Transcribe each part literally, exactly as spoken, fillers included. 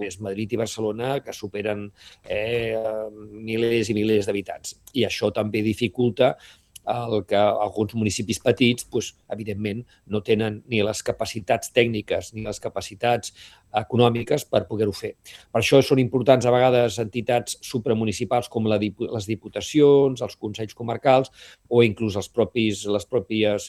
és Madrid i Barcelona, que superen eh, milers i milers d'habitants. I això també dificulta el que alguns municipis petits, doncs, evidentment, no tenen ni les capacitats tècniques ni les capacitats econòmiques per poder-ho fer. Per això són importants a vegades entitats supramunicipals com la, les diputacions, els consells comarcals o inclús els propis, les pròpies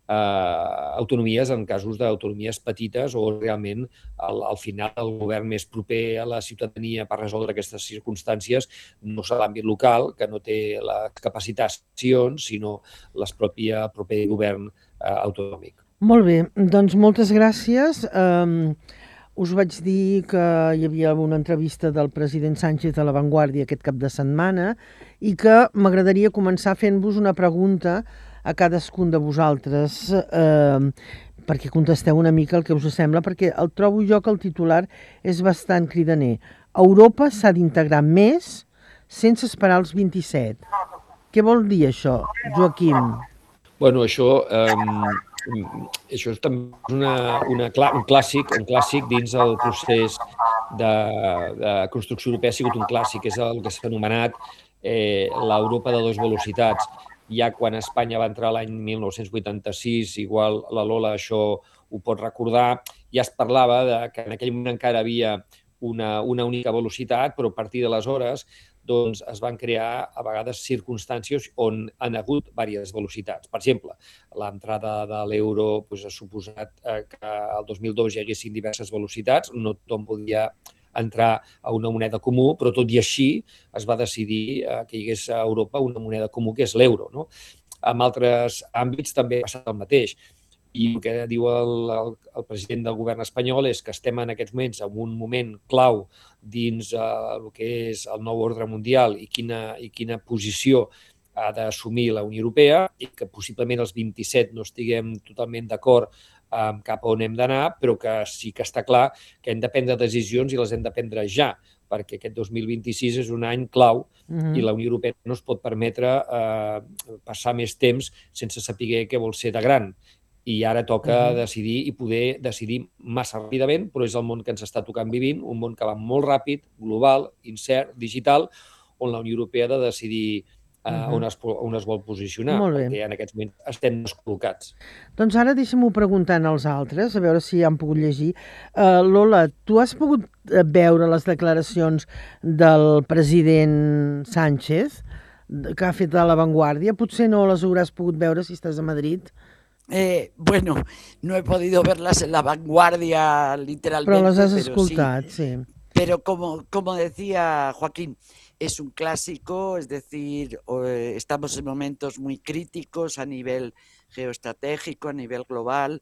eh, autonomies en casos d'autonomies petites o realment al, al final el govern més proper a la ciutadania per resoldre aquestes circumstàncies no és l'àmbit local, que no té les capacitats, sinó el propi, propi govern eh, autonòmic. Molt bé, doncs moltes gràcies. Um, us vaig dir que hi havia una entrevista del president Sánchez a La Vanguardia aquest cap de setmana i que m'agradaria començar fent-vos una pregunta a cadascun de vosaltres eh, perquè contesteu una mica el que us sembla, perquè el trobo jo que el titular és bastant cridaner. Europa s'ha d'integrar més sense esperar els vint-i-set. Què vol dir això, Joaquim? Bueno, això, eh, això és també una, una, un, clàssic, un clàssic dins el procés de, de construcció europea. Ha sigut un clàssic, és el que s'ha anomenat eh, l'Europa de dues velocitats. Ja quan Espanya va entrar l'any mil nou-cents vuitanta-sis, igual la Lola això ho pot recordar, ja es parlava de que en aquell moment encara havia una, una única velocitat, però a partir d'aleshores doncs es van crear a vegades circumstàncies on han hagut diverses velocitats. Per exemple, l'entrada de l'euro doncs, ha suposat que el dos mil dos hi haguessin diverses velocitats, no tothom podia entrar a una moneda comú, però tot i així es va decidir que hi hagués a Europa una moneda comú, que és l'euro. No? En altres àmbits també ha passat el mateix. I el que diu el, el, el president del govern espanyol és que estem en aquests moments en un moment clau dins eh, el que és el nou ordre mundial i quina, i quina posició ha d'assumir la Unió Europea i que possiblement els vint-i-set no estiguem totalment d'acord amb cap on hem d'anar, però que sí que està clar que hem de prendre decisions i les hem de prendre ja, perquè aquest dos mil vint-i-sis és un any clau mm-hmm. i la Unió Europea no es pot permetre eh, passar més temps sense saber què vol ser de gran. I ara toca uh-huh. decidir i poder decidir massa ràpidament, però és el món que ens està tocant vivint, un món que va molt ràpid, global, incert, digital, on la Unió Europea ha de decidir uh, uh-huh. on, es, on es vol posicionar, perquè en aquests moments estem descol·locats. Doncs ara deixa'm-ho preguntar als altres, a veure si han pogut llegir. Uh, Lola, tu has pogut veure les declaracions del president Sánchez, que ha fet a La Vanguardia? Potser no les hauràs pogut veure si estàs a Madrid. Eh, bueno, no he podido verlas en La Vanguardia literalmente. Pero las has escuchado, sí. sí. Pero como, como decía Joaquín, es un clásico, es decir, eh, estamos en momentos muy críticos a nivel geoestratégico, a nivel global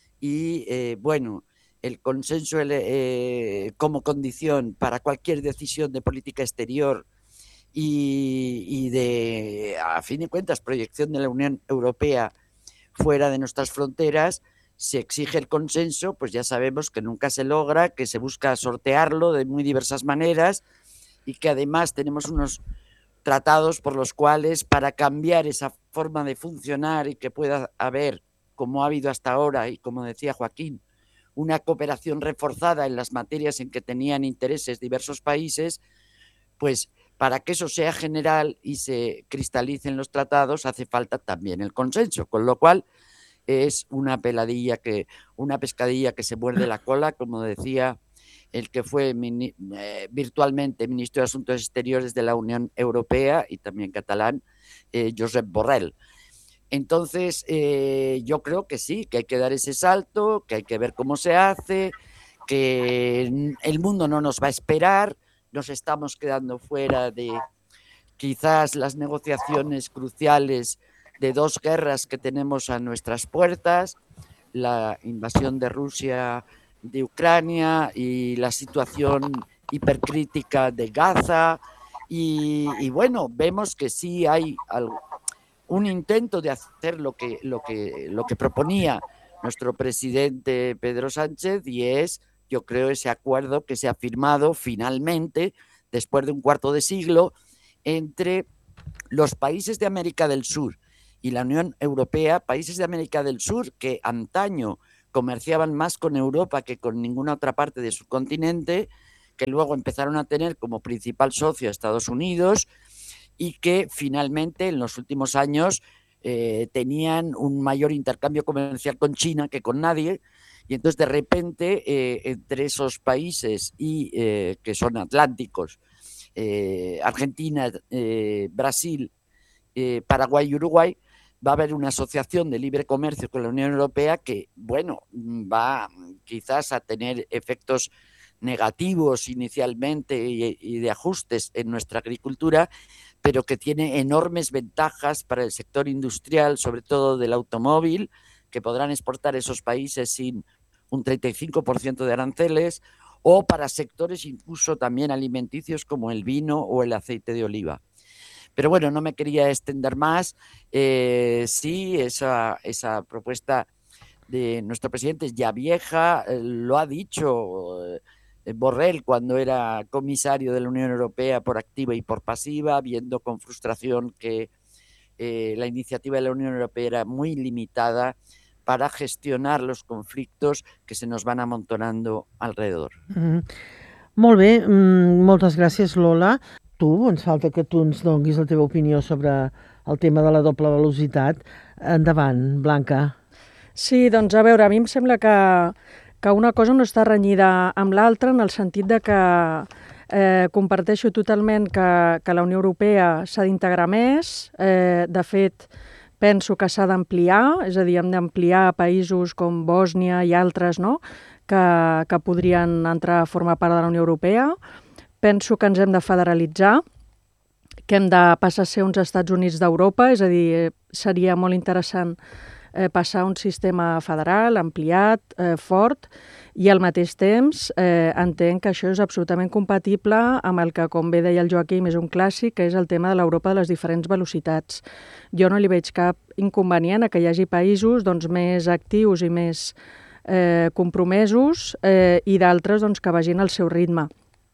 y, eh, bueno, el consenso eh, como condición para cualquier decisión de política exterior y, y de, a fin de cuentas, proyección de la Unión Europea fuera de nuestras fronteras, se exige el consenso, pues ya sabemos que nunca se logra, que se busca sortearlo de muy diversas maneras y que además tenemos unos tratados por los cuales para cambiar esa forma de funcionar y que pueda haber, como ha habido hasta ahora y como decía Joaquín, una cooperación reforzada en las materias en que tenían intereses diversos países, pues para que eso sea general y se cristalicen los tratados hace falta también el consenso, con lo cual es una peladilla, que, una pescadilla que se muerde la cola, como decía el que fue mini, eh, virtualmente ministro de Asuntos Exteriores de la Unión Europea y también catalán, eh, Josep Borrell. Entonces, eh, yo creo que sí, que hay que dar ese salto, que hay que ver cómo se hace, que el mundo no nos va a esperar, nos estamos quedando fuera de quizás las negociaciones cruciales de dos guerras que tenemos a nuestras puertas, la invasión de Rusia de Ucrania y la situación hipercrítica de Gaza y, y bueno, vemos que sí hay algo, un intento de hacer lo que, lo que, lo que proponía nuestro presidente Pedro Sánchez y es, yo creo, ese acuerdo que se ha firmado finalmente, después de un cuarto de siglo, entre los países de América del Sur y la Unión Europea, países de América del Sur que antaño comerciaban más con Europa que con ninguna otra parte de su continente, que luego empezaron a tener como principal socio a Estados Unidos y que finalmente en los últimos años eh, tenían un mayor intercambio comercial con China que con nadie. Y entonces de repente eh, entre esos países y eh, que son atlánticos, eh, Argentina, eh, Brasil, eh, Paraguay y Uruguay, va a haber una asociación de libre comercio con la Unión Europea que, bueno, va quizás a tener efectos negativos inicialmente y, y de ajustes en nuestra agricultura, pero que tiene enormes ventajas para el sector industrial, sobre todo del automóvil, que podrán exportar esos países sin un treinta y cinco por ciento de aranceles, o para sectores incluso también alimenticios como el vino o el aceite de oliva. Pero bueno, no me quería extender más. Eh, sí, esa, esa propuesta de nuestro presidente es ya vieja, eh, lo ha dicho eh, Borrell cuando era comisario de la Unión Europea por activa y por pasiva, viendo con frustración que eh, la iniciativa de la Unión Europea era muy limitada para gestionar los conflictos que se nos van amontonando alrededor. Mm-hmm. Molt bé, mm, moltes gràcies, Lola. Tu, ens falta que tu ens donis la teva opinió sobre el tema de la doble velocitat. Endavant, Blanca. Sí, doncs a veure, a mi em sembla que, que una cosa no està renyida amb l'altra en el sentit de que eh, comparteixo totalment que, que la Unió Europea s'ha d'integrar més. Eh, de fet, penso que s'ha d'ampliar, és a dir, hem d'ampliar països com Bòsnia i altres, no?, que, que podrien entrar a formar part de la Unió Europea. Penso que ens hem de federalitzar, que hem de passar a ser uns Estats Units d'Europa, és a dir, seria molt interessant eh, passar a un sistema federal, ampliat, eh, fort, i al mateix temps eh, entenc que això és absolutament compatible amb el que, com bé deia el Joaquim, és un clàssic, que és el tema de l'Europa de les diferents velocitats. Jo no li veig cap inconvenient a que hi hagi països doncs, més actius i més eh, compromesos eh, i d'altres doncs, que vagin al seu ritme.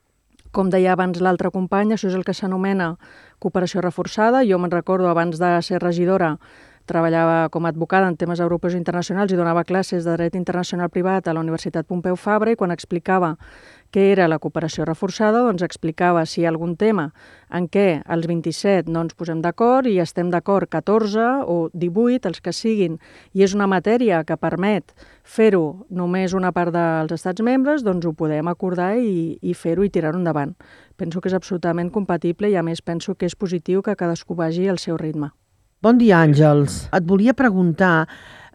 Com deia abans l'altre company, això és el que s'anomena cooperació reforçada. Jo me'n recordo, abans de ser regidora, treballava com a advocada en temes europeus internacionals i donava classes de dret internacional privat a la Universitat Pompeu Fabra, i quan explicava què era la cooperació reforçada, doncs explicava si hi ha algun tema en què els vint-i-set no ens posem d'acord i estem d'acord catorze o divuit, els que siguin, i és una matèria que permet fer-ho només una part dels estats membres, doncs ho podem acordar i, i fer-ho i tirar-ho endavant. Penso que és absolutament compatible i a més penso que és positiu que cadascú vagi al seu ritme. Bon dia, Àngels. Et volia preguntar,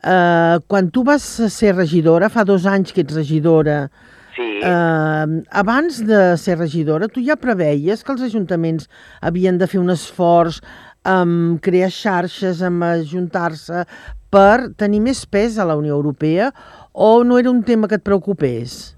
eh, quan tu vas ser regidora, fa dos anys que ets regidora, sí. eh, abans de ser regidora, tu ja preveies que els ajuntaments havien de fer un esforç en crear xarxes, en ajuntar-se per tenir més pes a la Unió Europea, o no era un tema que et preocupés?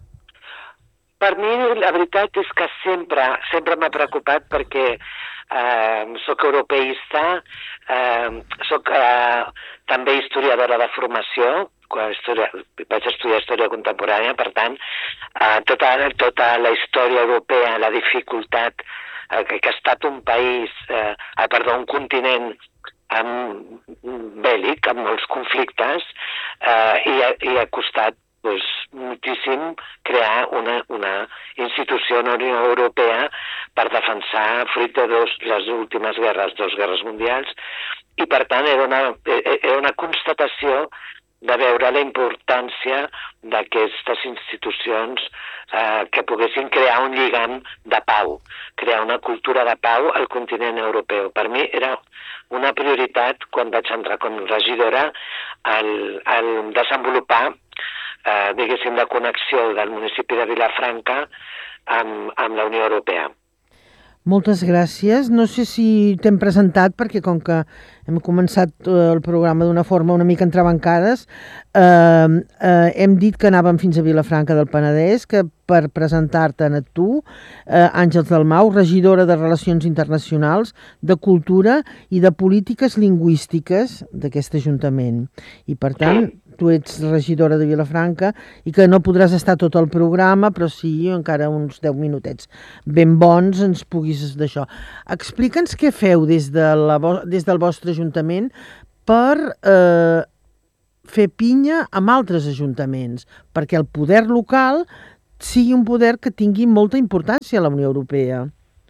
Per mi, la veritat és que sempre, sempre m'ha preocupat perquè eh, soc europeista, eh, soc eh, també historiadora de formació, història, vaig estudiar història contemporània, per tant, eh, tota, tota la història europea, la dificultat, eh, que, que ha estat un país, eh, eh, perdó, un continent amb, bèl·lic, amb molts conflictes, eh, i, i ha costat pues, moltíssim crear una, una institució en la Unió Europea per defensar, fruit de dos, les últimes guerres, dues guerres mundials, i per tant era una, era una constatació de veure la importància d'aquestes institucions eh, que poguessin crear un lligam de pau, crear una cultura de pau al continent europeu. Per mi era una prioritat, quan vaig entrar com regidora, el, el desenvolupar eh, diguéssim, la connexió del municipi de Vilafranca amb, amb la Unió Europea. Moltes gràcies. No sé si t'hem presentat, perquè com que hem començat el programa d'una forma una mica entrebancades, eh, eh, hem dit que anàvem fins a Vilafranca del Penedès, que per presentar-te'n a tu, eh, Àngels Dalmau, regidora de Relacions Internacionals, de Cultura i de Polítiques Lingüístiques d'aquest Ajuntament. I per tant, tu ets regidora de Vilafranca i que no podràs estar tot el programa, però sí encara uns deu minutets ben bons ens puguis d'això. Explica'ns què feu des, de la, des del vostre Ajuntament per eh, fer pinya amb altres ajuntaments, perquè el poder local sigui un poder que tingui molta importància a la Unió Europea.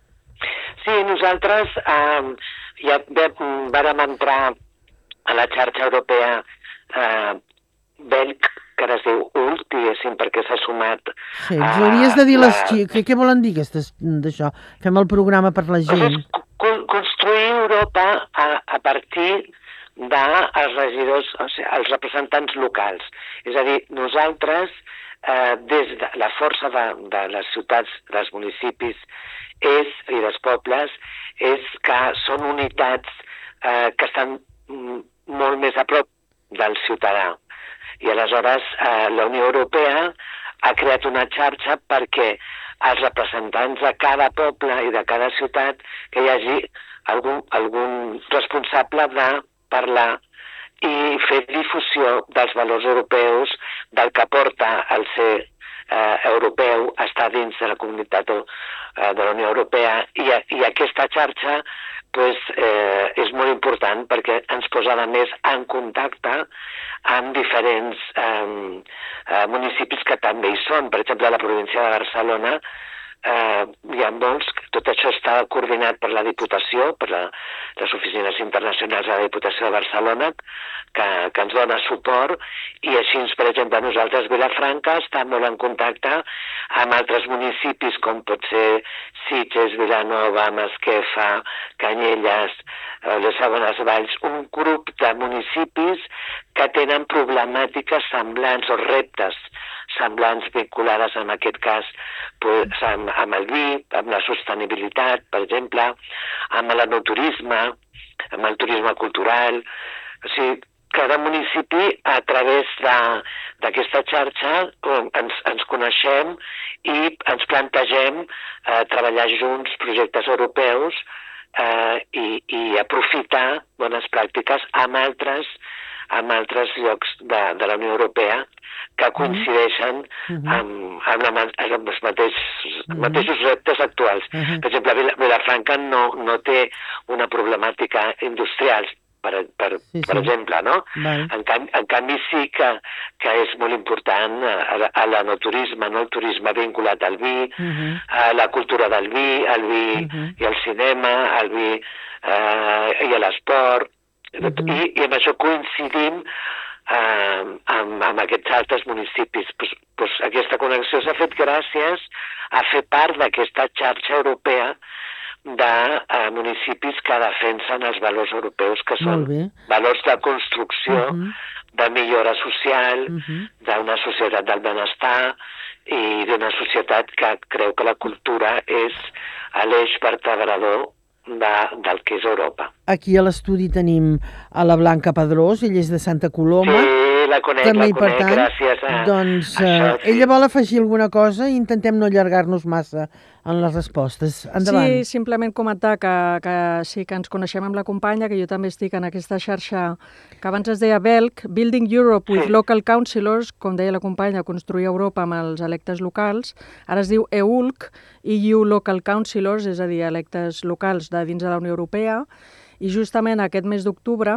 Sí, nosaltres eh, ja vàrem entrar a la xarxa europea eh, belg, que ara es diu U L T, diguéssim, perquè s'ha sumat... Sí, ens hauries de dir les... Què, què volen dir aquestes d'això? Fem el programa per la gent. Con construir Europa a, a partir dels regidors, o sigui, els representants locals. És a dir, nosaltres, eh, des de la força de, de les ciutats, dels municipis és, i dels pobles, és que són unitats eh, que estan molt més a prop del ciutadà. I aleshores eh, la Unió Europea ha creat una xarxa perquè els representants de cada poble i de cada ciutat que hi hagi algun, algun responsable de parlar i fer difusió dels valors europeus, del que porta el ser eh, europeu, estar dins de la comunitat eh, de la Unió Europea, i, i aquesta xarxa pues, eh, és molt important perquè ens posa a més en contacte amb diferents eh, eh, municipis que també hi són. Per exemple, a la província de Barcelona eh, hi ha molts, tot això està coordinat per la Diputació, per la, les oficines internacionals de la Diputació de Barcelona, que, que ens dona suport, i així, per exemple, nosaltres, Vilafranca, està molt en contacte amb altres municipis, com pot ser Sitges, Vilanova, Masquefa, Canyelles, eh, les Segones Valls, un grup de municipis que tenen problemàtiques semblants o reptes semblants vinculades, en aquest cas, pues, amb, amb el vi, amb la sostenibilitat, per exemple, amb l'enoturisme, amb el turisme cultural. O sigui, cada municipi, a través d'aquesta xarxa, ens, ens coneixem i ens plantegem eh, treballar junts projectes europeus eh, i, i aprofitar bones pràctiques amb altres, amb altres llocs de, de la Unió Europea que coincideixen uh-huh. amb, amb, la, amb els mateixos, uh-huh. mateixos reptes actuals. Uh-huh. Per exemple, Vilafranca no, no té una problemàtica industrial, per, per, sí, sí. per exemple, no? Vale. En, canvi, en canvi sí que, que és molt important a, a l'enoturisme, no? El turisme vinculat al vi, uh-huh. a la cultura del vi, al vi uh-huh. i al cinema, al vi eh, i a l'esport, uh-huh. I, i amb això coincidim eh, amb, amb aquests altres municipis. Pues, pues aquesta connexió s'ha fet gràcies a fer part d'aquesta xarxa europea de uh, municipis que defensen els valors europeus, que són valors de construcció, uh-huh. de millora social, uh-huh. d'una societat del benestar i d'una societat que creu que la cultura és l'eix vertebrador de, del que és Europa. Aquí a l'estudi tenim a la Blanca Pedrós, ella és de Santa Coloma. Sí, la conec, també, la conec, tant, gràcies a, doncs, a això. Sí. Ella vol afegir alguna cosa i intentem no allargar-nos massa en les respostes. Endavant. Sí, simplement comentar que, que sí que ens coneixem amb la companya, que jo també estic en aquesta xarxa que abans es deia BELC, Building Europe with sí. Local Councillors, com deia la companya, construir Europa amb els electes locals. Ara es diu E U L C, E U Local Councillors, és a dir, electes locals de dins de la Unió Europea, i justament aquest mes d'octubre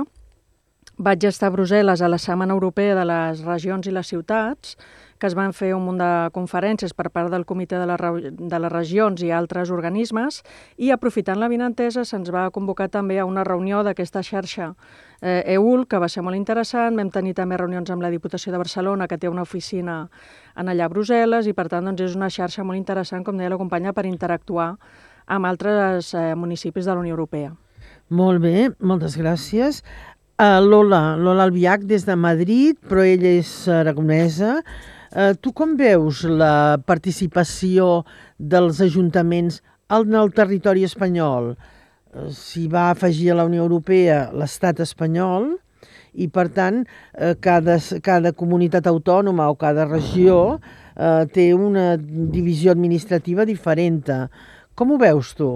vaig estar a Brussel·les a la Setmana Europea de les Regions i les Ciutats, que es van fer un munt de conferències per part del Comitè de, la, de les Regions i altres organismes, i aprofitant la vinentesa se'ns va convocar també a una reunió d'aquesta xarxa eh, E U L, que va ser molt interessant. Vam tenir també reunions amb la Diputació de Barcelona, que té una oficina en allà a Brussel·les, i per tant doncs, és una xarxa molt interessant, com deia la companya, per interactuar amb altres eh, municipis de la Unió Europea. Molt bé, moltes gràcies. Uh, Lola, Lola Albiach, des de Madrid, però ella és aragonesa. Uh, tu com veus la participació dels ajuntaments en el territori espanyol? Uh, S'hi va afegir a la Unió Europea l'estat espanyol i, per tant, uh, cada, cada comunitat autònoma o cada regió uh, té una divisió administrativa diferent. Com ho veus tu,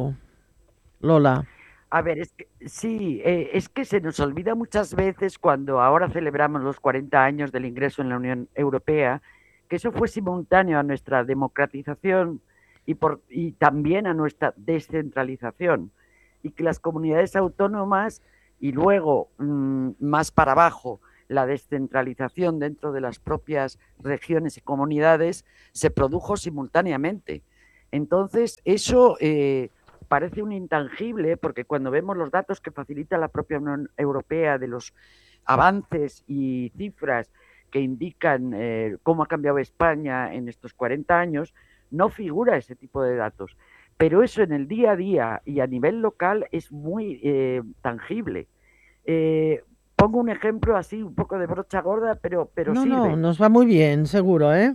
Lola? A ver, es que, sí, eh, es que se nos olvida muchas veces cuando ahora celebramos los cuarenta años del ingreso en la Unión Europea, que eso fue simultáneo a nuestra democratización y, por, y también a nuestra descentralización, y que las comunidades autónomas y luego mmm, más para abajo la descentralización dentro de las propias regiones y comunidades se produjo simultáneamente. Entonces, eso eh, parece un intangible, porque cuando vemos los datos que facilita la propia Unión Europea de los avances y cifras que indican eh, cómo ha cambiado España en estos cuarenta años, no figura ese tipo de datos. Pero eso en el día a día y a nivel local es muy eh, tangible. Eh, pongo un ejemplo así, un poco de brocha gorda, pero, pero No, sirve. no, nos va muy bien, seguro, ¿eh?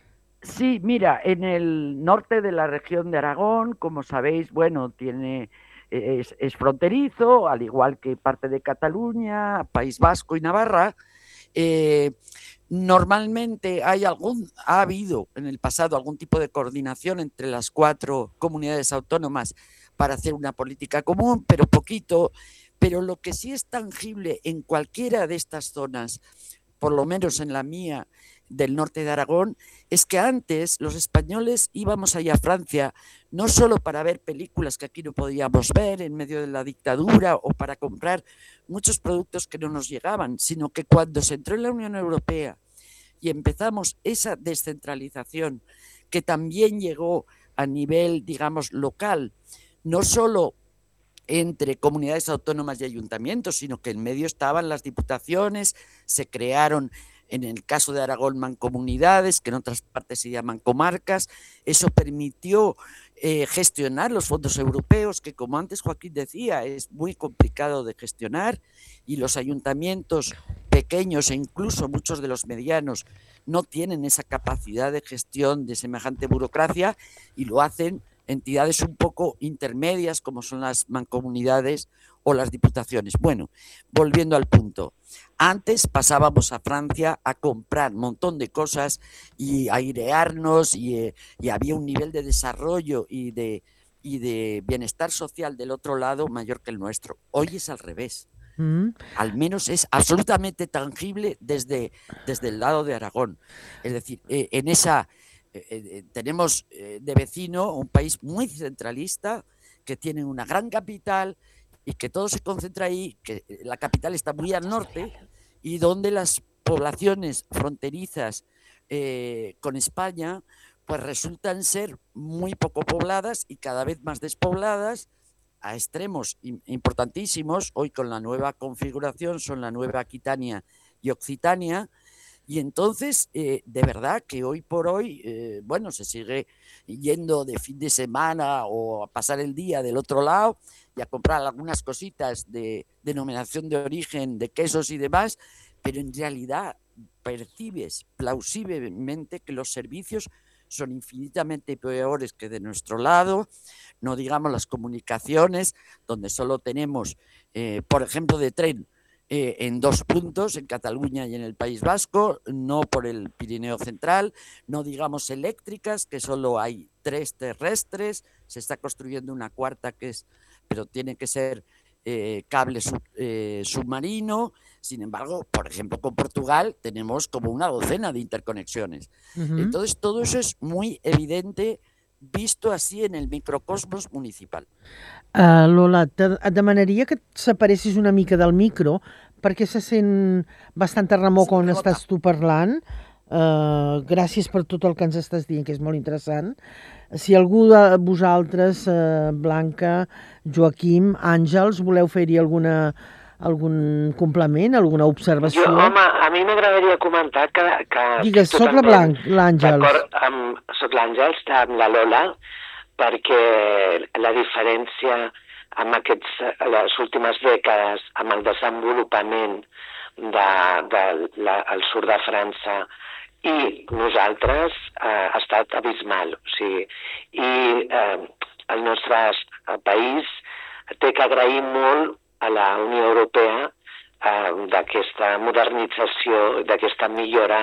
Sí, mira, en el norte de la región de Aragón, como sabéis, bueno, tiene, es, es fronterizo, al igual que parte de Cataluña, País Vasco y Navarra. Eh, normalmente hay algún, ha habido en el pasado algún tipo de coordinación entre las cuatro comunidades autónomas para hacer una política común, pero poquito. Pero lo que sí es tangible en cualquiera de estas zonas, por lo menos en la mía del norte de Aragón, es que antes los españoles íbamos allá a Francia no solo para ver películas que aquí no podíamos ver en medio de la dictadura o para comprar muchos productos que no nos llegaban, sino que cuando se entró en la Unión Europea y empezamos esa descentralización que también llegó a nivel, digamos, local, no solo entre comunidades autónomas y ayuntamientos, sino que en medio estaban las diputaciones, se crearon, en el caso de Aragón, mancomunidades, que en otras partes se llaman comarcas. Eso permitió eh, gestionar los fondos europeos, que como antes Joaquín decía, es muy complicado de gestionar, y los ayuntamientos pequeños e incluso muchos de los medianos no tienen esa capacidad de gestión de semejante burocracia y lo hacen entidades un poco intermedias como son las mancomunidades o las diputaciones. Bueno, volviendo al punto, antes pasábamos a Francia a comprar un montón de cosas y a airearnos y, eh, y había un nivel de desarrollo y de, y de bienestar social del otro lado mayor que el nuestro. Hoy es al revés. Mm. Al menos es absolutamente tangible desde, desde el lado de Aragón. Es decir, eh, en esa... Eh, eh, tenemos eh, de vecino un país muy centralista que tiene una gran capital y que todo se concentra ahí, que la capital está muy al norte y donde las poblaciones fronterizas eh, con España pues resultan ser muy poco pobladas y cada vez más despobladas a extremos importantísimos. Hoy con la nueva configuración son la Nueva Aquitania y Occitania. Y entonces, eh, de verdad que hoy por hoy, eh, bueno, se sigue yendo de fin de semana o a pasar el día del otro lado y a comprar algunas cositas de denominación de origen, de quesos y demás, pero en realidad percibes plausiblemente que los servicios son infinitamente peores que de nuestro lado, no digamos las comunicaciones, donde solo tenemos, eh, por ejemplo, de tren, Eh, en dos puntos, en Cataluña y en el País Vasco, no por el Pirineo Central, no digamos eléctricas, que solo hay tres terrestres, se está construyendo una cuarta que es, pero tiene que ser eh, cable sub, eh, submarino. Sin embargo, por ejemplo, con Portugal tenemos como una docena de interconexiones. Uh-huh. Entonces, todo eso es muy evidente visto així en el microcosmos municipal. Uh, Lola, te, et demanaria que et separessis una mica del micro perquè se sent bastanta remor sí, quan estàs tu parlant. Uh, gràcies per tot el que ens estàs dient, que és molt interessant. Si algú de vosaltres, uh, Blanca, Joaquim, Àngels, voleu fer-hi alguna, algun complement, alguna observació? Jo, home, a mi m'agradaria comentar que... que Digues, soc la Blanc, l'Àngels. D'acord, amb, soc l'Àngels, amb la Lola, perquè la diferència amb aquests, les últimes dècades, amb el desenvolupament del de, de, el sud de França i nosaltres eh, ha estat abismal. O sigui, i eh, el nostre país té que agrair molt a la Unió Europea eh, d'aquesta modernització, d'aquesta millora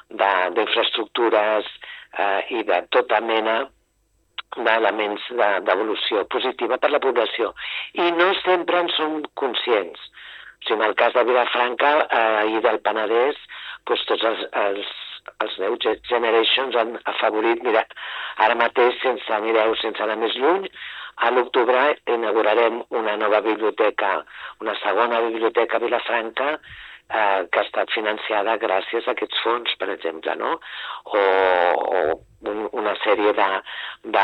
d'infraestructures eh, i de tota mena d'elements d'evolució positiva per la població. I no sempre en som conscients. O sigui, en el cas de Vilafranca eh, i del Penedès, doncs tots els, els, els New Generations han afavorit. Mira, ara mateix, sense, mireu, sense anar més lluny, a l'octubre inaugurarem una nova biblioteca, una segona biblioteca a Vilafranca, eh, que ha estat financiada gràcies a aquests fons, per exemple, no? O, o un, una sèrie de, de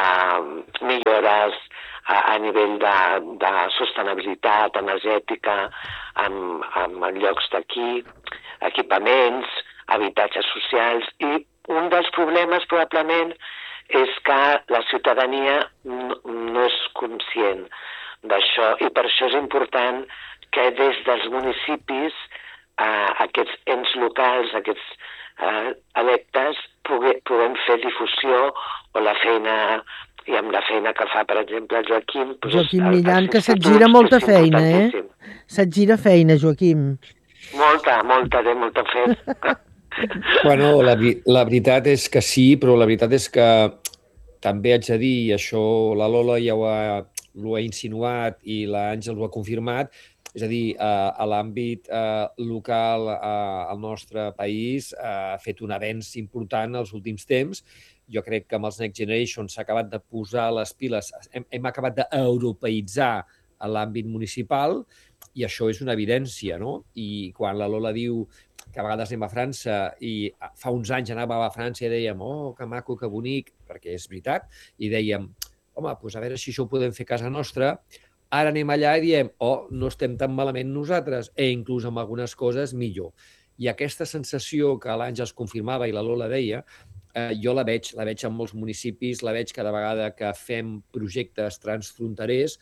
millores a, a nivell de, de sostenibilitat energètica en, en llocs d'aquí, equipaments, habitatges socials, i un dels problemes probablement és que la ciutadania no, no és conscient d'això, i per això és important que des dels municipis eh, aquests ens locals, aquests eh, electes, pugui, puguem fer difusió, o la feina, i amb la feina que fa, per exemple, el Joaquim... Doncs Joaquim els, Millan, els que se't gira molta feina, eh? importantíssim. Se't gira feina, Joaquim. Molta, molta, té molta feina. Bueno, la, veri- la veritat és que sí, però la veritat és que també haig de dir, i això la Lola ja ho ha, ho ha insinuat i l'Àngel ho ha confirmat, és a dir, a, a l'àmbit eh, local eh, al nostre país eh, ha fet un avenç important els últims temps. Jo crec que amb els Next Generation s'ha acabat de posar les piles, hem, hem acabat d'europeïtzar a l'àmbit municipal, i això és una evidència, no? I quan la Lola diu que a vegades anem a França, i fa uns anys anàvem a França i dèiem, oh, que maco, que bonic, perquè és veritat, i dèiem, home, doncs a veure si això ho podem fer a casa nostra. Ara anem allà i diem, oh, no estem tan malament nosaltres, e inclús amb algunes coses millor. I aquesta sensació que l'Àngels confirmava i la Lola deia, eh, jo la veig, la veig en molts municipis, la veig cada vegada que fem projectes transfronterers,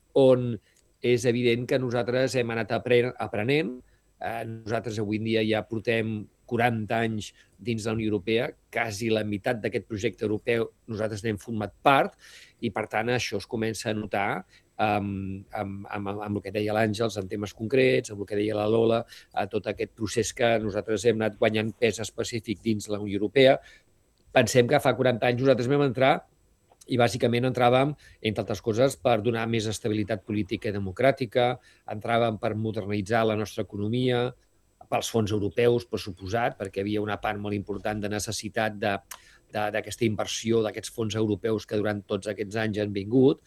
on és evident que nosaltres hem anat aprenent. Eh, nosaltres avui en dia ja portem quaranta anys dins de la Unió Europea, quasi la meitat d'aquest projecte europeu nosaltres n'hem format part, i per tant això es comença a notar amb, amb, amb, amb el que deia l'Àngels en temes concrets, amb el que deia la Lola, a tot aquest procés que nosaltres hem anat guanyant pes específic dins la Unió Europea. Pensem que fa quaranta anys nosaltres vam entrar i bàsicament entràvem, entre altres coses, per donar més estabilitat política i democràtica, entràvem per modernitzar la nostra economia, pels fons europeus, per suposat, perquè hi havia una part molt important de necessitat d'aquesta inversió, d'aquests fons europeus que durant tots aquests anys han vingut.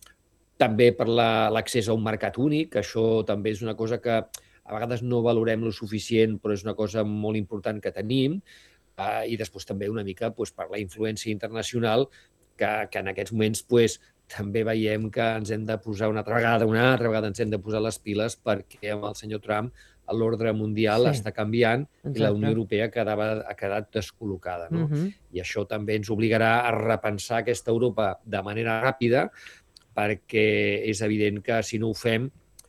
També per l'accés a un mercat únic, que això també és una cosa que a vegades no valorem lo suficient, però és una cosa molt important que tenim, i després també una mica per la influència internacional, que, que en aquests moments pues, també veiem que ens hem de posar una altra vegada, una altra vegada ens hem de posar les piles, perquè amb el senyor Trump l'ordre mundial sí. està canviant, exacte. I la Unió Europea quedava, ha quedat descol·locada. No? Uh-huh. I això també ens obligarà a repensar aquesta Europa de manera ràpida, perquè és evident que si no ho fem,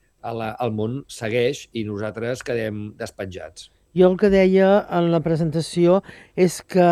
el món segueix i nosaltres quedem despenjats. Jo el que deia en la presentació és que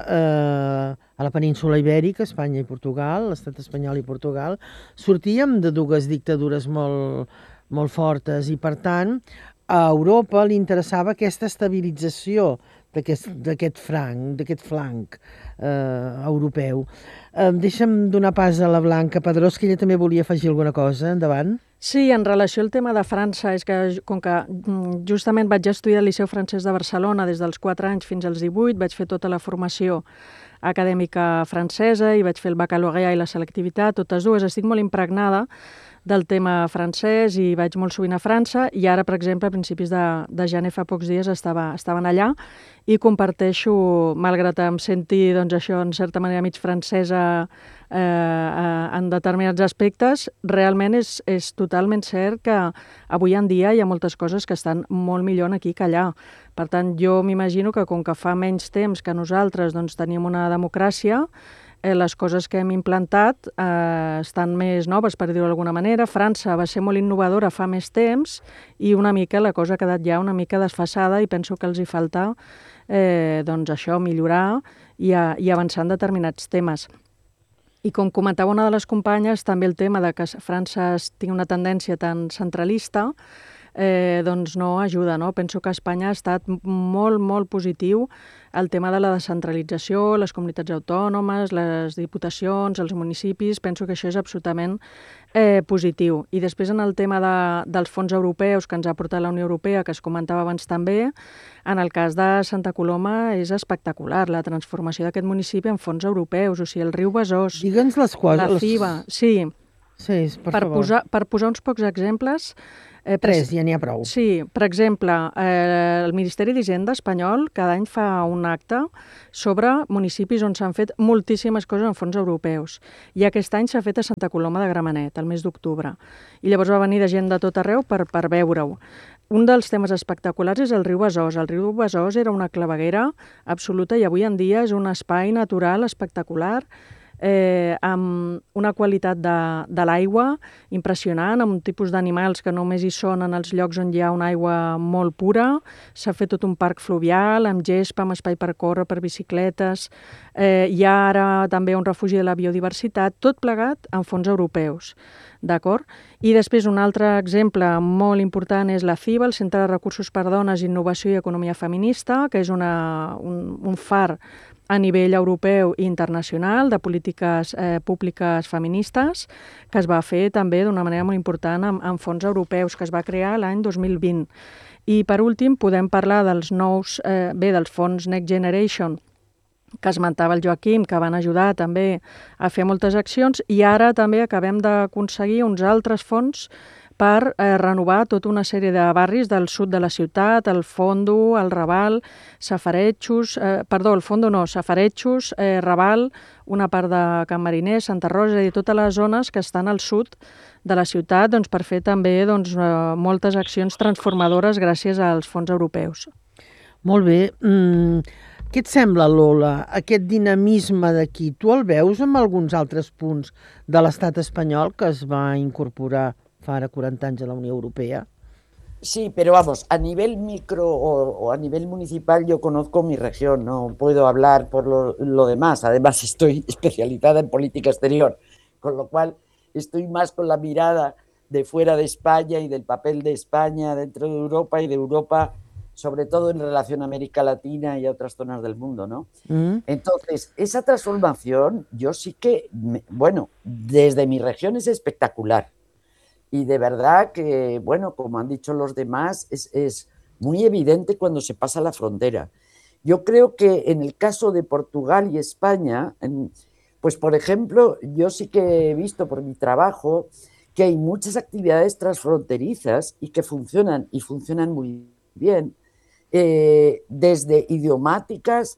eh, a la península Ibèrica, Espanya i Portugal, l'estat espanyol i Portugal, sortíem de dues dictadures molt, molt fortes i, per tant, a Europa li interessava aquesta estabilització d'aquest franc, d'aquest flanc eh, europeu. Eh, deixa'm donar pas a la Blanca Pedrós, que ella també volia afegir alguna cosa. Endavant. Sí, en relació al tema de França, és que com que justament vaig estudiar al Liceu Francès de Barcelona des dels quatre anys fins als divuit, vaig fer tota la formació acadèmica francesa i vaig fer el baccalaureat i la selectivitat, totes dues. Estic molt impregnada del tema francès i vaig molt sovint a França, i ara, per exemple, a principis de, de gener, fa pocs dies, estava, estaven allà i comparteixo, malgrat em senti doncs, això en certa manera mig francesa eh, en determinats aspectes, realment és, és totalment cert que avui en dia hi ha moltes coses que estan molt millor aquí que allà. Per tant, jo m'imagino que com que fa menys temps que nosaltres doncs, tenim una democràcia, les coses que hem implantat eh, estan més noves, per dir-ho d'alguna manera. França va ser molt innovadora fa més temps i una mica la cosa ha quedat ja una mica desfasada, i penso que els hi falta eh, doncs això, millorar i, a, i avançar en determinats temes. I com comentava una de les companyes, també el tema de que França tingui una tendència tan centralista, eh, doncs no ajuda, no? Penso que Espanya ha estat molt, molt positiu el tema de la descentralització, les comunitats autònomes, les diputacions, els municipis. Penso que això és absolutament eh, positiu. I després en el tema de, dels fons europeus que ens ha portat la Unió Europea, que es comentava abans també, en el cas de Santa Coloma és espectacular la transformació d'aquest municipi en fons europeus, o sigui, el riu Besòs, Digue'ns les coses. la Fiva, sí. Sí, per Per favor. posar, per posar uns pocs exemples... Eh, Tres, ja n'hi ha prou. Sí, per exemple, eh, el Ministeri d'Hisenda espanyol cada any fa un acte sobre municipis on s'han fet moltíssimes coses en fons europeus. I aquest any s'ha fet a Santa Coloma de Gramenet, el mes d'octubre. I llavors va venir de gent de tot arreu per, per veure-ho. Un dels temes espectaculars és el riu Besòs. El riu Besòs era una claveguera absoluta i avui en dia és un espai natural espectacular, eh, amb una qualitat de, de l'aigua impressionant, amb un tipus d'animals que només hi són en els llocs on hi ha una aigua molt pura. S'ha fet tot un parc fluvial, amb gespa, amb espai per córrer, per bicicletes. Eh, hi ha ara també un refugi de la biodiversitat, tot plegat amb fons europeus. D'acord? I després un altre exemple molt important és la C I B A, el Centre de Recursos per Dones, Innovació i Economia Feminista, que és una, un, un far a nivell europeu i internacional de polítiques eh, públiques feministes, que es va fer també d'una manera molt important amb, amb fons europeus, que es va crear l'any dos mil vint. I per últim podem parlar dels nous, eh, bé, dels fons Next Generation, que esmentava el Joaquim, que van ajudar també a fer moltes accions, i ara també acabem d'aconseguir uns altres fons per eh, renovar tota una sèrie de barris del sud de la ciutat, el Fondo, el Raval, Safaretxos, eh, perdó, el Fondo no, Safaretxos, eh, Raval, una part de Can Mariner, Santa Rosa, i totes les zones que estan al sud de la ciutat, doncs, per fer també doncs, eh, moltes accions transformadores gràcies als fons europeus. Molt bé. Mm, què et sembla, Lola, aquest dinamisme d'aquí? Tu el veus amb alguns altres punts de l'estat espanyol que es va incorporar fa ara quaranta anys a la Unió Europea? Sí, pero vamos, a nivel micro o, o a nivel municipal yo conozco mi región, no puedo hablar por lo, lo demás. Además estoy especializada en política exterior, con lo cual estoy más con la mirada de fuera de España y del papel de España dentro de Europa y de Europa, sobre todo en relación a América Latina y a otras zonas del mundo, ¿no? Mm. Entonces, esa transformación yo sí que, bueno, desde mi región es espectacular. Y de verdad que, bueno, como han dicho los demás, es, es muy evidente cuando se pasa la frontera. Yo creo que en el caso de Portugal y España, pues por ejemplo, yo sí que he visto por mi trabajo que hay muchas actividades transfronterizas y que funcionan, y funcionan muy bien, eh, desde idiomáticas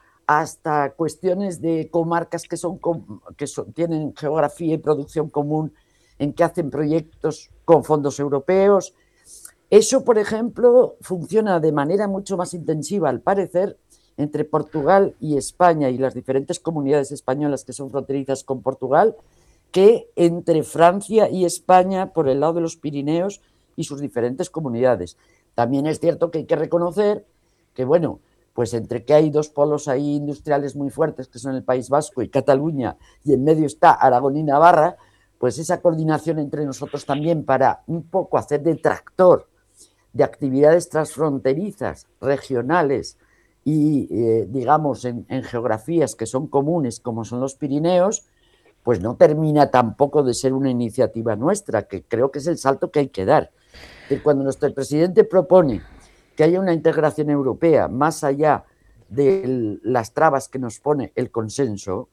hasta cuestiones de comarcas que, son, que son, tienen geografía y producción común, en que hacen proyectos con fondos europeos. Eso, por ejemplo, funciona de manera mucho más intensiva, al parecer, entre Portugal y España y las diferentes comunidades españolas que son fronterizas con Portugal, que entre Francia y España por el lado de los Pirineos y sus diferentes comunidades. También es cierto que hay que reconocer que, bueno, pues entre que hay dos polos ahí industriales muy fuertes, que son el País Vasco y Cataluña, y en medio está Aragón y Navarra, pues esa coordinación entre nosotros también para un poco hacer de tractor de actividades transfronterizas, regionales y, eh, digamos, en, en geografías que son comunes, como son los Pirineos, pues no termina tampoco de ser una iniciativa nuestra, que creo que es el salto que hay que dar. Que cuando nuestro presidente propone que haya una integración europea más allá de las trabas que nos pone el consenso,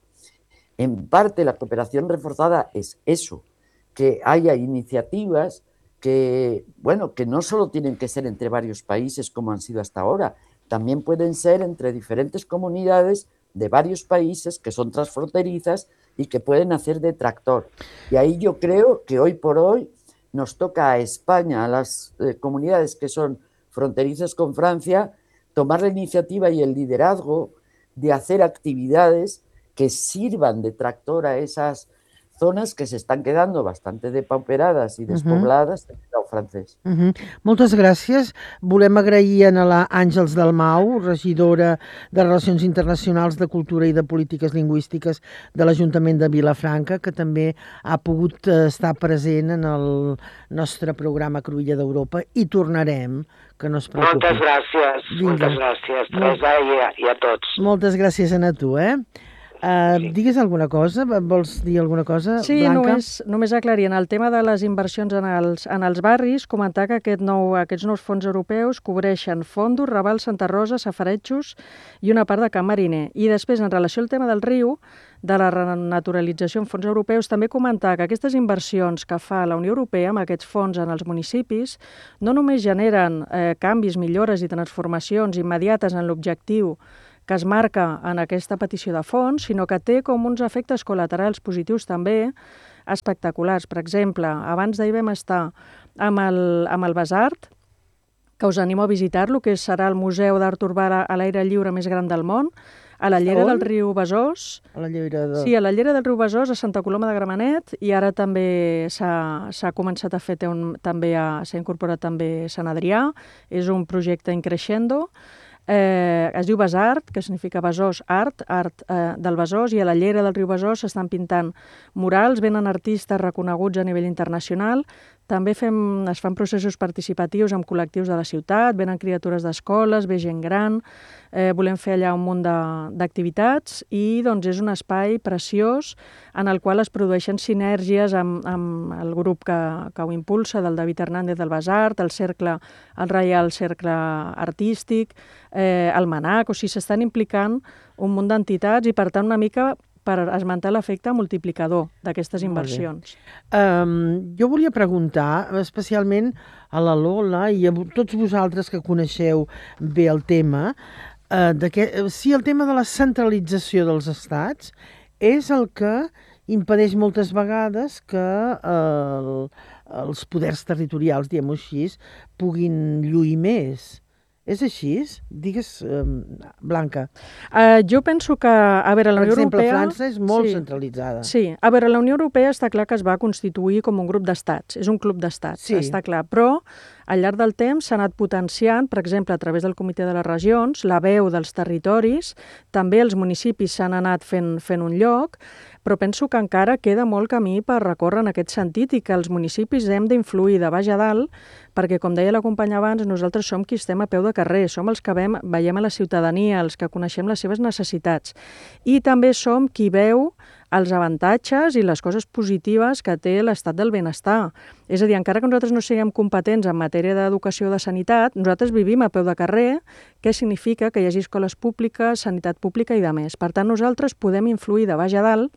en parte la cooperación reforzada es eso, que haya iniciativas que, bueno, que no solo tienen que ser entre varios países como han sido hasta ahora, también pueden ser entre diferentes comunidades de varios países que son transfronterizas y que pueden hacer de tractor. Y ahí yo creo que hoy por hoy nos toca a España, a las eh, comunidades que son fronterizas con Francia, tomar la iniciativa y el liderazgo de hacer actividades que sirvan de tractor a esas zones que s'estan quedant bastante depauperades i despoblades uh -huh. del lado francès. Uh -huh. Moltes gràcies. Volem agrair a la Àngels Dalmau, regidora de Relacions Internacionals, de Cultura i de Polítiques Lingüístiques de l'Ajuntament de Vilafranca, que també ha pogut estar present en el nostre programa Cruïlla d'Europa, i tornarem, que no es preocupi. Moltes gràcies, Vinga. moltes gràcies, Teresa, i a, i a tots. Moltes gràcies a tu, eh? Uh, Sí. digues alguna cosa, vols dir alguna cosa, Sí, Blanca? només, només aclarir, en el tema de les inversions en els, en els barris, comentar que aquest nou, aquests nous fons europeus cobreixen Fondos, Raval, Santa Rosa, Safaretjos i una part de Camp Mariner. I després, en relació al tema del riu, de la renaturalització en fons europeus, també comentar que aquestes inversions que fa la Unió Europea amb aquests fons en els municipis no només generen eh, canvis, millores i transformacions immediates en l'objectiu que es marca en aquesta petició de fons, sinó que té com uns efectes col·laterals positius també espectaculars. Per exemple, abans d'ahir vam estar amb el, amb el Besart, que us animo a visitar-lo, que serà el Museu d'Art Urbà a l'aire lliure més gran del món, a la llera del riu Besòs. A la llera de... Sí, a la llera del riu Besòs, a Santa Coloma de Gramenet, i ara també s'ha començat a fer, un, també s'ha incorporat també Sant Adrià, és un projecte in crescendo. Eh, es diu Besart, que significa Besòs Art, art eh, del Besòs, i a la llera del riu Besòs s'estan pintant murals, venen artistes reconeguts a nivell internacional, també fem, es fan processos participatius amb col·lectius de la ciutat, venen criatures d'escoles, ve gent gran, eh, volem fer allà un munt d'activitats i doncs és un espai preciós en el qual es produeixen sinergies amb, amb el grup que, que ho impulsa, del David Hernández del Besart, el cercle, el Reial Cercle Artístic, eh, el MANAC, o sigui, s'estan implicant un munt d'entitats i, per tant, una mica per esmentar l'efecte multiplicador d'aquestes inversions. Um, jo volia preguntar, especialment a la Lola i a tots vosaltres que coneixeu bé el tema, uh, de que, si el tema de la centralització dels estats és el que impedeix moltes vegades que uh, els poders territorials, diguem-ho així, puguin lluir més. És així? Digues, eh, Blanca. Uh, jo penso que, a veure, la Unió Europea... Per exemple, França és molt sí, centralitzada. Sí, a veure, la Unió Europea està clar que es va constituir com un grup d'estats, és un club d'estats, sí. Està clar, però al llarg del temps s'ha anat potenciant, per exemple, a través del Comitè de les Regions, la veu dels territoris, també els municipis s'han anat fent, fent un lloc, però penso que encara queda molt camí per recórrer en aquest sentit i que els municipis hem d'influir de baix a dalt, perquè, com deia la companya abans, nosaltres som qui estem a peu de carrer, som els que veiem, veiem a la ciutadania, els que coneixem les seves necessitats. I també som qui veu els avantatges i les coses positives que té l'estat del benestar. És a dir, encara que nosaltres no siguem competents en matèria d'educació o de sanitat, nosaltres vivim a peu de carrer, què significa que hi hagi escoles públiques, sanitat pública i de més. Per tant, nosaltres podem influir de baix a dalt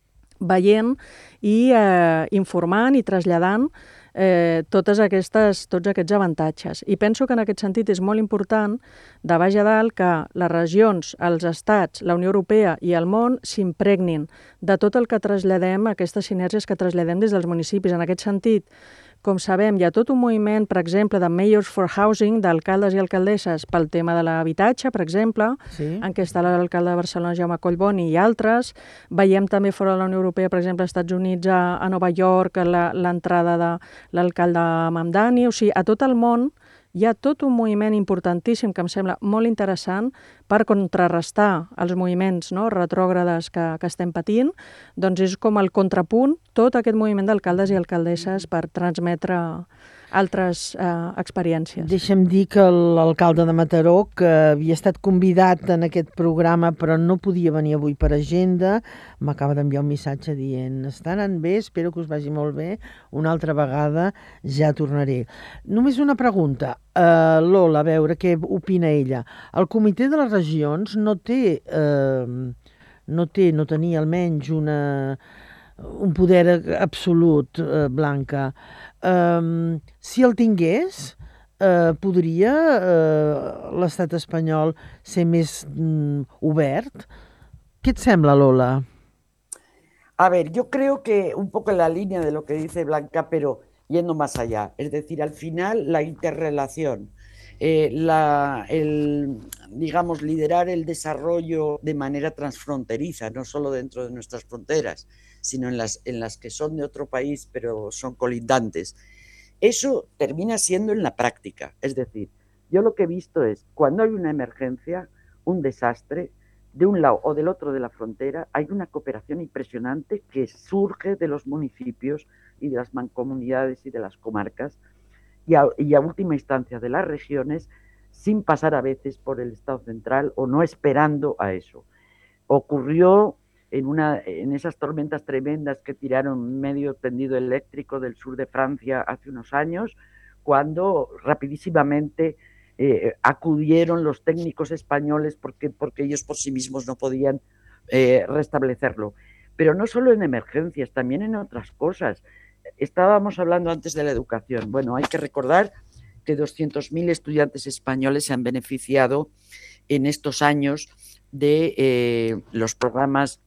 veient i eh, informant i traslladant eh, totes aquestes, tots aquests avantatges. I penso que en aquest sentit és molt important, de baix a dalt, que les regions, els estats, la Unió Europea i el món s'impregnin de tot el que traslladem, aquestes sinergies que traslladem des dels municipis. En aquest sentit, com sabem, hi ha tot un moviment, per exemple, de Mayors for Housing, d'alcaldes i alcaldesses pel tema de l'habitatge, per exemple, sí. en què està l'alcalde de Barcelona, Jaume Collboni, i altres. Veiem també fora de la Unió Europea, per exemple, als Estats Units, a, a Nova York, l'entrada de l'alcalde Mamdani. O sigui, a tot el món hi ha tot un moviment importantíssim que em sembla molt interessant per contrarrestar els moviments, no, retrògrades que, que estem patint. Doncs és com el contrapunt tot aquest moviment d'alcaldes i alcaldesses per transmetre altres eh, experiències. Deixa'm dir que l'alcalde de Mataró, que havia estat convidat en aquest programa però no podia venir avui per agenda, m'acaba d'enviar un missatge dient: està anant bé, espero que us vagi molt bé, una altra vegada ja tornaré. Només una pregunta, uh, Lola, a veure què opina ella. El Comitè de les Regions no té, uh, no té, no tenia almenys una, un poder absolut, uh, Blanca. Um, si el tingués, uh, podria uh, l'estat espanyol ser més um, obert? ¿Qué te sembla, Lola? A ver, yo creo que un poco en la línea de lo que dice Blanca, pero yendo más allá. Es decir, al final la interrelación, eh, la, el, digamos, liderar el desarrollo de manera transfronteriza, no solo dentro de nuestras fronteras, sino en las, en las que son de otro país, pero son colindantes. Eso termina siendo en la práctica. Es decir, yo lo que he visto es, cuando hay una emergencia, un desastre, de un lado o del otro de la frontera, hay una cooperación impresionante que surge de los municipios y de las mancomunidades y de las comarcas, y a, y a última instancia de las regiones, sin pasar a veces por el Estado central o no esperando a eso. Ocurrió en, una, en esas tormentas tremendas que tiraron medio tendido eléctrico del sur de Francia hace unos años, cuando rapidísimamente eh, acudieron los técnicos españoles porque, porque ellos por sí mismos no podían eh, restablecerlo. Pero no solo en emergencias, también en otras cosas. Estábamos hablando antes de la educación. Bueno, hay que recordar que doscientos mil estudiantes españoles se han beneficiado en estos años de eh, los programas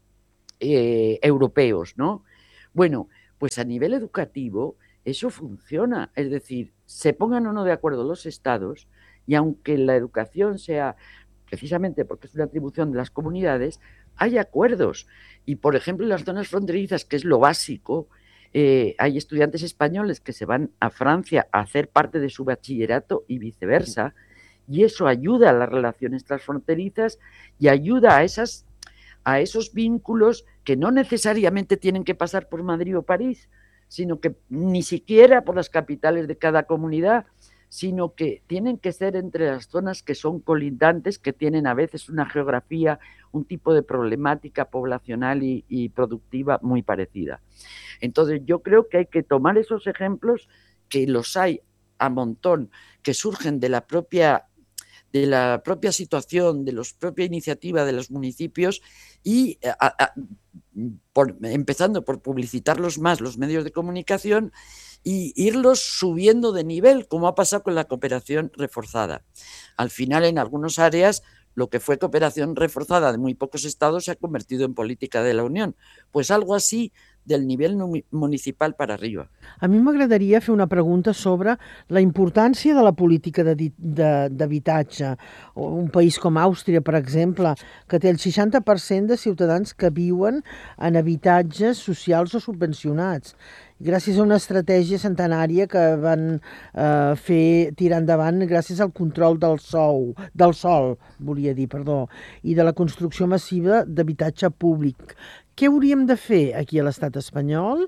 eh, europeos, ¿no? Bueno, pues a nivel educativo eso funciona, es decir, se pongan o no de acuerdo los estados y aunque la educación sea, precisamente porque es una atribución de las comunidades, hay acuerdos. Y, por ejemplo, en las zonas fronterizas, que es lo básico, eh, hay estudiantes españoles que se van a Francia a hacer parte de su bachillerato y viceversa, y eso ayuda a las relaciones transfronterizas y ayuda a, esas, a esos vínculos que no necesariamente tienen que pasar por Madrid o París, sino que ni siquiera por las capitales de cada comunidad, sino que tienen que ser entre las zonas que son colindantes, que tienen a veces una geografía, un tipo de problemática poblacional y, y productiva muy parecida. Entonces, yo creo que hay que tomar esos ejemplos, que los hay a montón, que surgen de la propia, de la propia situación, de la propia iniciativa de los municipios y a, a, por, empezando por publicitarlos más los medios de comunicación y irlos subiendo de nivel, como ha pasado con la cooperación reforzada. Al final, en algunas áreas, lo que fue cooperación reforzada de muy pocos estados se ha convertido en política de la Unión. Pues algo así del nivell municipal per arriba. A mi m'agradaria fer una pregunta sobre la importància de la política d'habitatge. Un país com Àustria, per exemple, que té el seixanta per cent de ciutadans que viuen en habitatges socials o subvencionats. Gràcies a una estratègia centenària que van eh, fer tirar endavant gràcies al control del sou, del sòl, volia dir, perdó, i de la construcció massiva d'habitatge públic. Què hauríem de fer aquí a l'estat espanyol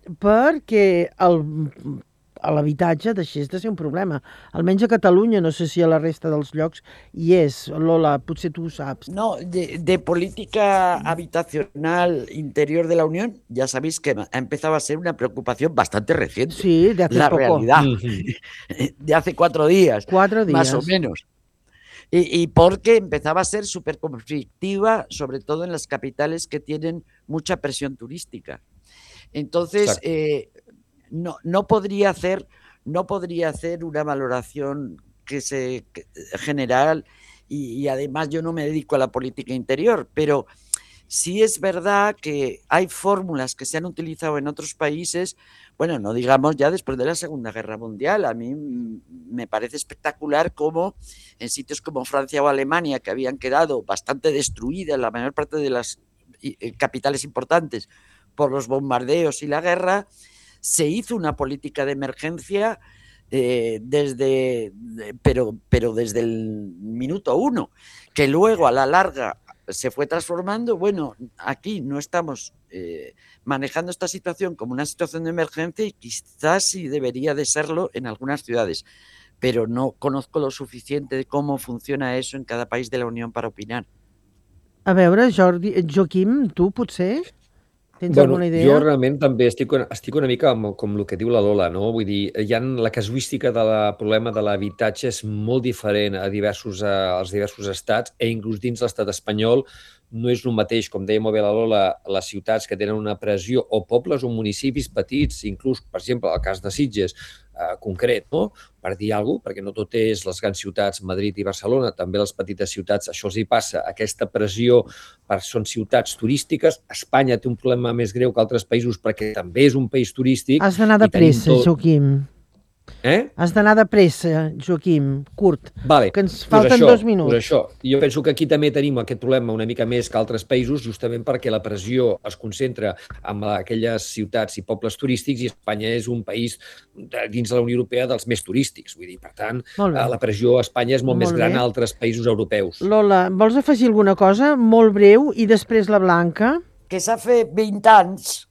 perquè l'habitatge deixés de ser un problema? Almenys a Catalunya, no sé si a la resta dels llocs hi és. Lola, potser tu ho saps. No, de, de política habitacional interior de la Unión, ya sabéis que ha empezado a ser una preocupación bastante reciente. Sí, de hace la poco. realidad, de hace cuatro días. Cuatro días. Más o menos. Y, y porque empezaba a ser súper conflictiva, sobre todo en las capitales que tienen mucha presión turística. Entonces, eh, no, no, podría hacer, no podría hacer una valoración que se, que, general y, y además yo no me dedico a la política interior, pero sí es verdad que hay fórmulas que se han utilizado en otros países, bueno, no digamos ya después de la Segunda Guerra Mundial. A mí me parece espectacular cómo en sitios como Francia o Alemania, que habían quedado bastante destruidas la mayor parte de las capitales importantes por los bombardeos y la guerra, se hizo una política de emergencia eh, desde, pero, pero desde el minuto uno, que luego a la larga se fue transformando. Bueno, aquí no estamos eh, manejando esta situación como una situación de emergencia y quizás sí debería de serlo en algunas ciudades, pero no conozco lo suficiente de cómo funciona eso en cada país de la Unión para opinar. A veure, Jordi, Joaquim, tu potser tens bueno, alguna idea? Jo realment també estic, estic una mica com, com el que diu la Lola, no? Vull dir, hi ha la casuística del problema de l'habitatge és molt diferent a diversos, a, als diversos estats, i inclús dins l'estat espanyol no és el mateix, com deia molt bé la Lola, les ciutats que tenen una pressió, o pobles o municipis petits, inclús, per exemple, el cas de Sitges, eh, concret, no? Per dir alguna cosa, perquè no tot és les grans ciutats, Madrid i Barcelona, també les petites ciutats, això els hi passa, aquesta pressió, per, són ciutats turístiques. Espanya té un problema més greu que altres països perquè també és un país turístic. Has d'anar de pressa, tot... Joaquim. Eh? Has d'anar de pressa, Joaquim, curt, vale. que ens falten pues això, dos minuts. Pues això. Jo penso que aquí també tenim aquest problema una mica més que altres països, justament perquè la pressió es concentra en aquelles ciutats i pobles turístics i Espanya és un país de, dins de la Unió Europea dels més turístics. Vull dir, per tant, la pressió a Espanya és molt, molt més gran bé. A altres països europeus. Lola, vols afegir alguna cosa molt breu i després la Blanca? Que s'ha fet vint anys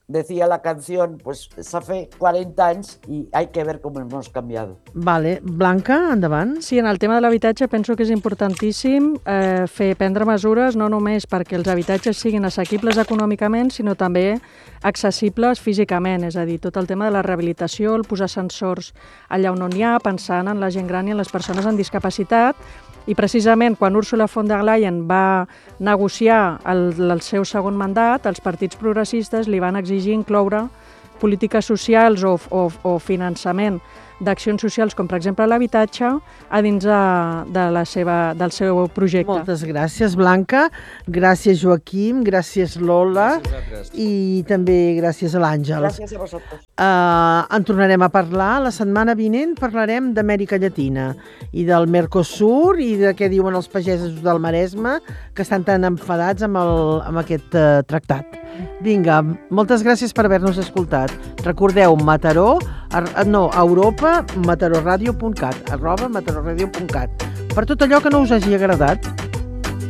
decía la canción, pues hace cuarenta anys i hay que ver com hemos cambiado. Vale. Blanca, endavant. Sí, en el tema de l'habitatge penso que és importantíssim eh, fer prendre mesures no només perquè els habitatges siguin assequibles econòmicament, sinó també accessibles físicament, és a dir, tot el tema de la rehabilitació, el posar sensors allà on n'hi ha, pensant en la gent gran i en les persones amb discapacitat. I precisament quan Ursula von der Leyen va negociar el, el seu segon mandat, els partits progressistes li van exigir incloure polítiques socials o, o, o finançament d'accions socials, com per exemple l'habitatge, a dins de, de la seva, del seu projecte. Moltes gràcies, Blanca. Gràcies, Joaquim. Gràcies, Lola. Gràcies a I també gràcies a l'Àngel. Gràcies a vosaltres. Uh, en tornarem a parlar. La setmana vinent parlarem d'Amèrica Llatina i del Mercosur i de què diuen els pagesos del Maresme, que estan tan enfadats amb, el, amb aquest uh, tractat. Vinga, moltes gràcies per haver-nos escoltat. Recordeu, Mataró, ar, no, Europa, matarorradio punt cat, arroba matarorradio punt cat. Per tot allò que no us hagi agradat,